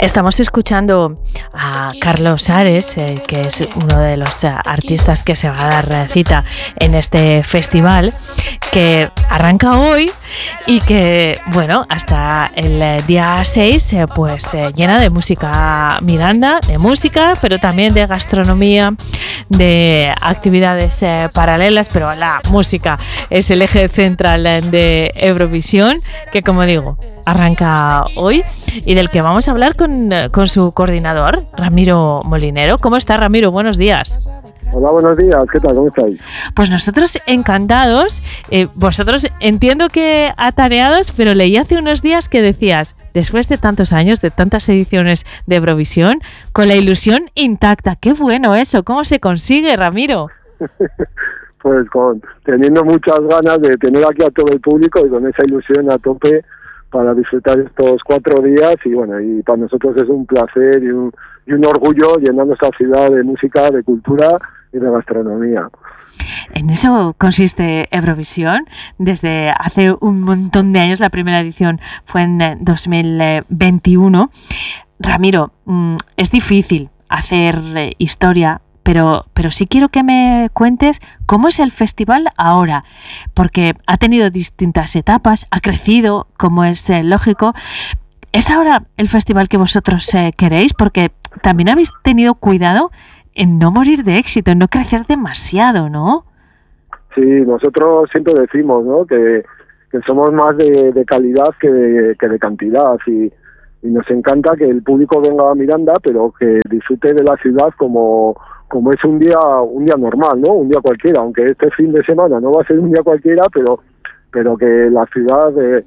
Estamos escuchando a Carlos Ares, que es uno de los artistas que se va a dar cita en este festival, que arranca hoy y que, bueno, hasta el día 6, llena de música Miranda, de música, pero también de gastronomía, de actividades paralelas, pero la música es el eje central de Eurovisión, que, como digo, arranca hoy y del que vamos a hablar con su coordinador, Ramiro Molinero. ¿Cómo está, Ramiro? Buenos días. Hola, buenos días. ¿Qué tal? ¿Cómo estáis? Pues nosotros encantados. Vosotros entiendo que atareados, pero leí hace unos días que decías, después de tantos años, de tantas ediciones de Eurovisión, con la ilusión intacta. ¡Qué bueno eso! ¿Cómo se consigue, Ramiro? Pues teniendo muchas ganas de tener aquí a todo el público y con esa ilusión a tope para disfrutar estos 4 días, y bueno, y para nosotros es un placer y un orgullo llenar nuestra ciudad de música, de cultura y de gastronomía. En eso consiste Eurovisión. Desde hace un montón de años, la primera edición fue en 2021. Ramiro, es difícil hacer historia, pero sí quiero que me cuentes cómo es el festival ahora, porque ha tenido distintas etapas, ha crecido, como es lógico. ¿Es ahora el festival que vosotros queréis? Porque también habéis tenido cuidado en no morir de éxito, en no crecer demasiado, ¿no? Sí, nosotros siempre decimos, ¿no?, que somos más de calidad que de cantidad, y nos encanta que el público venga a Miranda, pero que disfrute de la ciudad como es un día normal, ¿no? Un día cualquiera, aunque este fin de semana no va a ser un día cualquiera, pero que la ciudad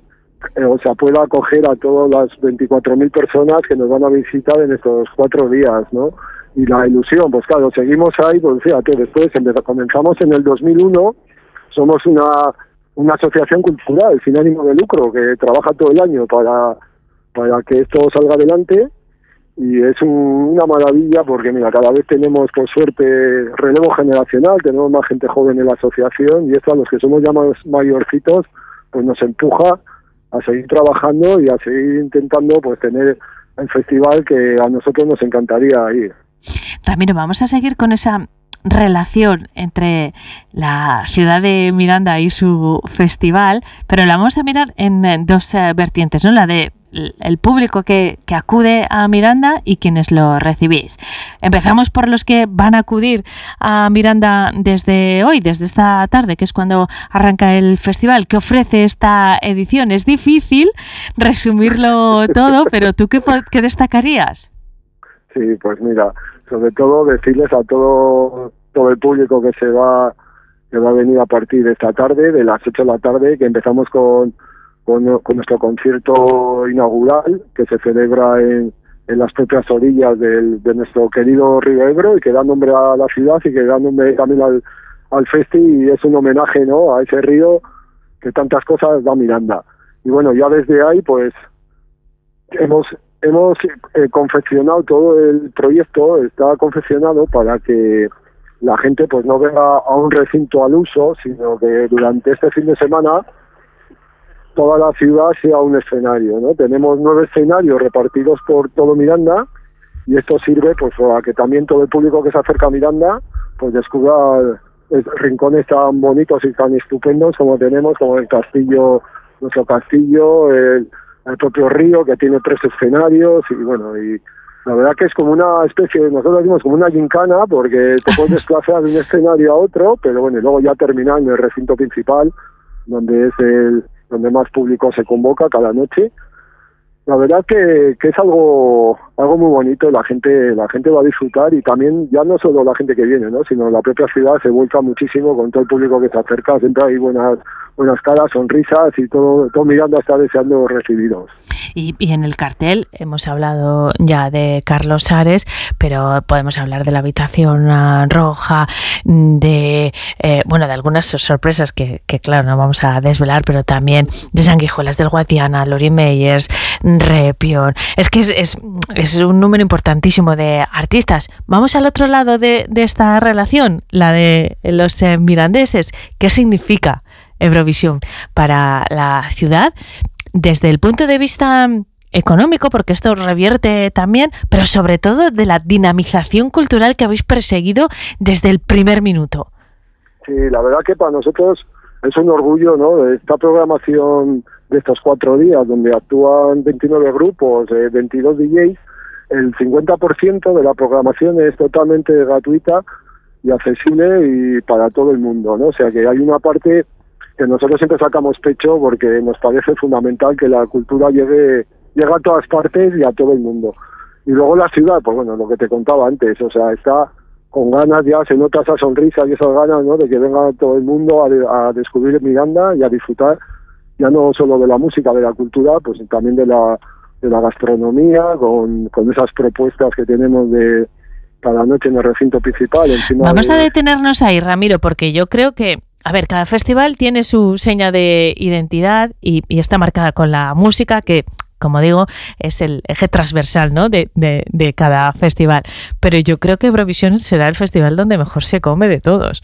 pueda acoger a todas las 24.000 personas que nos van a visitar en estos 4 días, ¿no? Y la ilusión, pues claro, seguimos ahí, pues fíjate, después comenzamos en el 2001, somos una asociación cultural sin ánimo de lucro que trabaja todo el año para que esto salga adelante. Y es una maravilla porque, mira, cada vez tenemos, por suerte, relevo generacional, tenemos más gente joven en la asociación, y esto a los que somos ya más mayorcitos, pues nos empuja a seguir trabajando y a seguir intentando pues tener el festival que a nosotros nos encantaría ir. Ramiro, vamos a seguir con esa relación entre la ciudad de Miranda y su festival, pero la vamos a mirar en dos vertientes, ¿no? La de el público que acude a Miranda y quienes lo recibís. Empezamos por los que van a acudir a Miranda desde hoy, desde esta tarde, que es cuando arranca el festival. ¿Qué ofrece esta edición? Es difícil resumirlo todo, pero ¿tú qué destacarías? Sí, pues mira, sobre todo decirles a todo el público que va a venir a partir de esta tarde, de las 8 de la tarde, que empezamos con nuestro concierto inaugural, que se celebra en las propias orillas de nuestro querido río Ebro, y que da nombre a la ciudad y que da nombre también al festi, y es un homenaje, ¿no?, a ese río que tantas cosas da Miranda. Y bueno, ya desde ahí pues hemos confeccionado todo el proyecto, está confeccionado para que la gente pues no venga a un recinto al uso, sino que durante este fin de semana toda la ciudad sea un escenario, ¿no? Tenemos 9 escenarios repartidos por todo Miranda, y esto sirve pues para que también todo el público que se acerca a Miranda pues descubra rincones tan bonitos y tan estupendos como tenemos, como el castillo, nuestro castillo, el propio río, que tiene 3 escenarios, y bueno, y la verdad que es como una especie, nosotros decimos como una gincana, porque te puedes desplazar de un escenario a otro, pero bueno, y luego ya termina en el recinto principal, donde donde más público se convoca cada noche. La verdad que es algo muy bonito, la gente va a disfrutar, y también ya no solo la gente que viene, ¿no?, sino la propia ciudad se vuelca muchísimo con todo el público que se acerca, siempre hay buenas caras, sonrisas, y todo Miranda está deseando recibiros. Y en el cartel hemos hablado ya de Carlos Ares, pero podemos hablar de la habitación roja, de algunas sorpresas que claro, no vamos a desvelar, pero también de Sanguijuelas del Guadiana, Lori Meyers, Repión. Es que es un número importantísimo de artistas. Vamos al otro lado de esta relación, la de los mirandeses. ¿Qué significa Eurovisión para la ciudad? Desde el punto de vista económico, porque esto revierte también, pero sobre todo de la dinamización cultural que habéis perseguido desde el primer minuto. Sí, la verdad que para nosotros es un orgullo, ¿no?, de esta programación de estos 4 días, donde actúan 29 grupos, 22 DJs. El 50% de la programación es totalmente gratuita y accesible y para todo el mundo, ¿no? O sea que hay una parte que nosotros siempre sacamos pecho porque nos parece fundamental que la cultura llegue a todas partes y a todo el mundo. Y luego la ciudad, pues bueno, lo que te contaba antes, o sea, está con ganas, ya se nota esa sonrisa y esas ganas, ¿no?, de que venga todo el mundo a descubrir Miranda y a disfrutar ya no solo de la música, de la cultura, pues también de la gastronomía, con esas propuestas que tenemos de cada noche en el recinto principal. Vamos a detenernos ahí, Ramiro, porque yo creo que, a ver, cada festival tiene su seña de identidad y está marcada con la música, que, como digo, es el eje transversal, ¿no?, de cada festival. Pero yo creo que Eurovisión será el festival donde mejor se come de todos.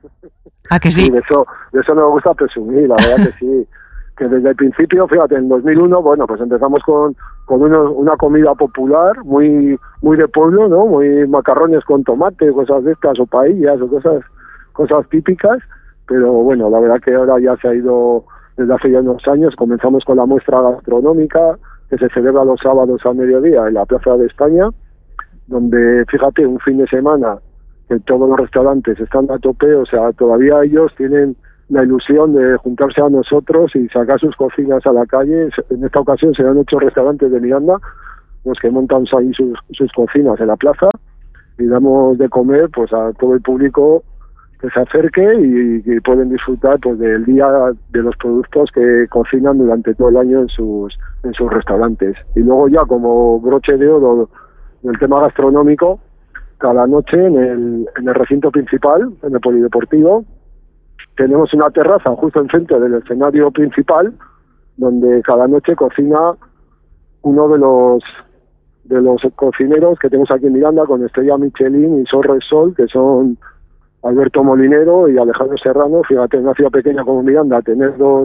¿A que sí? Sí, de eso nos gusta presumir, la verdad que sí. Que desde el principio, fíjate, en 2001, bueno, pues empezamos con una comida popular, muy de pueblo, ¿no? Muy macarrones con tomate, cosas de estas, o paellas, o cosas típicas. Pero bueno, la verdad que ahora ya se ha ido desde hace ya unos años. Comenzamos con la muestra gastronómica, que se celebra los sábados al mediodía en la Plaza de España, donde, fíjate, un fin de semana que todos los restaurantes están a tope, o sea, todavía ellos tienen la ilusión de juntarse a nosotros y sacar sus cocinas a la calle. En esta ocasión serán 8 restaurantes de Miranda los que montan ahí sus cocinas en la plaza y damos de comer pues a todo el público que se acerque y pueden disfrutar pues del día de los productos que cocinan durante todo el año en sus restaurantes. Y luego ya como broche de oro del tema gastronómico, cada noche en el recinto principal, en el polideportivo, tenemos una terraza justo enfrente del escenario principal, donde cada noche cocina uno de los cocineros que tenemos aquí en Miranda, con estrella Michelin y Sol Repsol, que son Alberto Molinero y Alejandro Serrano. Fíjate, en una ciudad pequeña como Miranda, tener dos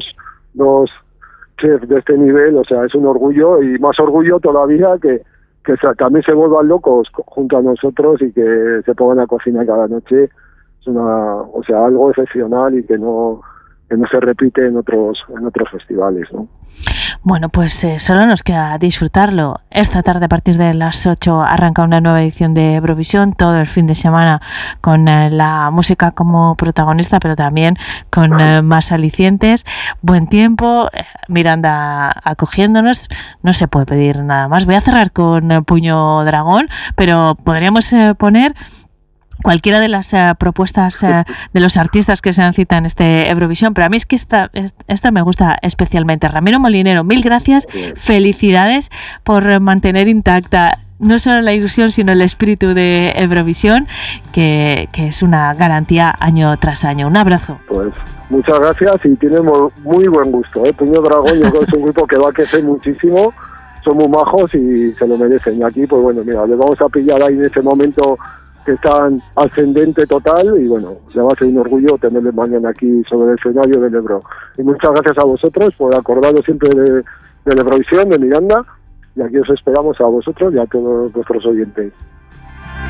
chefs de este nivel, o sea, es un orgullo, y más orgullo todavía que también se vuelvan locos junto a nosotros y que se pongan a cocinar cada noche. Es algo excepcional y que no se repite en otros festivales, ¿no? Bueno, pues solo nos queda disfrutarlo. Esta tarde a partir de las 8 arranca una nueva edición de Eurovisión, todo el fin de semana con la música como protagonista, pero también con más alicientes. Buen tiempo, Miranda acogiéndonos, no se puede pedir nada más. Voy a cerrar con Puño Dragón, pero podríamos poner cualquiera de las propuestas de los artistas que se han citado en este Eurovisión, pero a mí es que esta me gusta especialmente. Ramiro Molinero, mil gracias, felicidades por mantener intacta no solo la ilusión, sino el espíritu de Eurovisión, que es una garantía año tras año. Un abrazo. Pues muchas gracias y tiene muy buen gusto, ¿eh? Puño Dragón, yo creo que es un grupo que va a crecer muchísimo, son muy majos y se lo merecen. Y aquí, pues bueno, mira, les vamos a pillar ahí en ese momento que están ascendente total y bueno, ya va a ser un orgullo tenerles mañana aquí sobre el escenario del Ebro. Y muchas gracias a vosotros por acordaros siempre de la Eurovisión, de Miranda, y aquí os esperamos a vosotros y a todos vuestros oyentes.